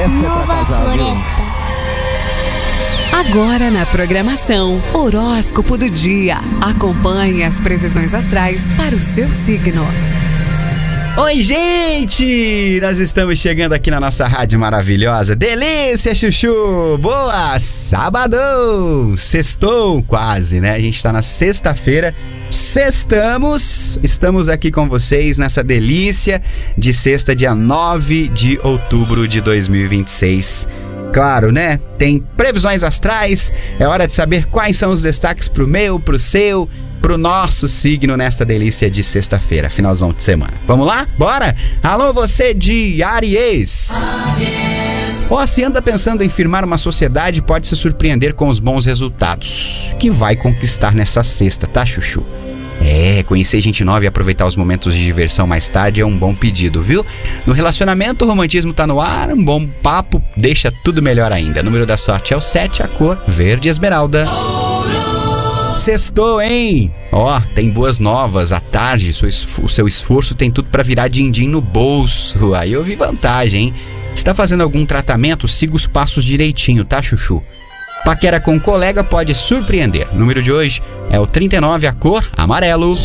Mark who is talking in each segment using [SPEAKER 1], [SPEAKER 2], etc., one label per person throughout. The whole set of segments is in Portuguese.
[SPEAKER 1] Nova Floresta.
[SPEAKER 2] Agora na programação, Horóscopo do Dia. Acompanhe as previsões astrais para o seu signo.
[SPEAKER 3] Oi, gente! Nós estamos chegando aqui na nossa rádio maravilhosa. Delícia, chuchu! Boa! Sábado! Sextou quase, né? A gente tá na sexta-feira. Estamos aqui com vocês nessa delícia de sexta, dia 9 de outubro de 2026. Claro, né? Tem previsões astrais, é hora de saber quais são os destaques pro meu, pro seu, pro nosso signo nesta delícia de sexta-feira, finalzão de semana. Vamos lá? Bora? Alô, você de Áries! Se anda pensando em firmar uma sociedade, pode se surpreender com os bons resultados que vai conquistar nessa sexta, tá, chuchu? Conhecer gente nova e aproveitar os momentos de diversão mais tarde é um bom pedido, viu? No relacionamento, o romantismo tá no ar, um bom papo deixa tudo melhor ainda. O número da sorte é o 7, a cor verde esmeralda. Sextou, hein? Tem boas novas, à tarde o seu esforço tem tudo pra virar din-din no bolso. Aí eu vi vantagem, hein? Se tá fazendo algum tratamento, siga os passos direitinho, tá, chuchu? Paquera com colega pode surpreender. O número de hoje é o 39, a cor amarelo.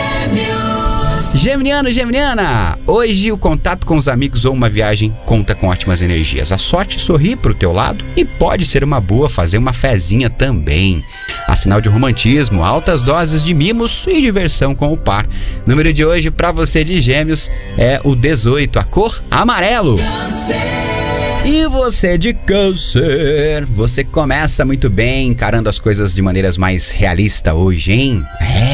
[SPEAKER 3] Geminiano, Geminiana, hoje o contato com os amigos ou uma viagem conta com ótimas energias. A sorte sorri pro teu lado e pode ser uma boa fazer uma fezinha também. A sinal de romantismo, altas doses de mimos e diversão com o par. O número de hoje pra você de Gêmeos é o 18, a cor amarelo. E você de Câncer, você começa muito bem, encarando as coisas de maneiras mais realistas hoje, hein?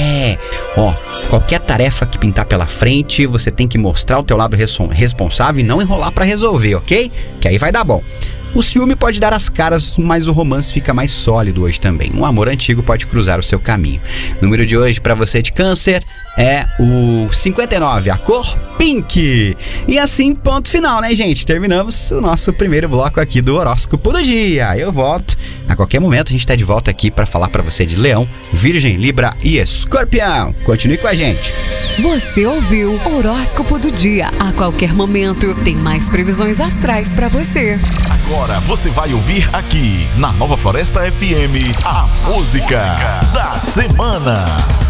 [SPEAKER 3] Qualquer tarefa que pintar pela frente, você tem que mostrar o teu lado responsável e não enrolar pra resolver, ok? Que aí vai dar bom. O ciúme pode dar as caras, mas o romance fica mais sólido hoje também. Um amor antigo pode cruzar o seu caminho. O número de hoje para você de Câncer é o 59, a cor pink. E assim, ponto final, né, gente? Terminamos o nosso primeiro bloco aqui do Horóscopo do Dia. Eu volto. A qualquer momento a gente tá de volta aqui para falar para você de Leão, Virgem, Libra e Escorpião. Continue com a gente.
[SPEAKER 2] Você ouviu Horóscopo do Dia. A qualquer momento tem mais previsões astrais para você.
[SPEAKER 4] Agora você vai ouvir aqui na Nova Floresta FM a música da semana.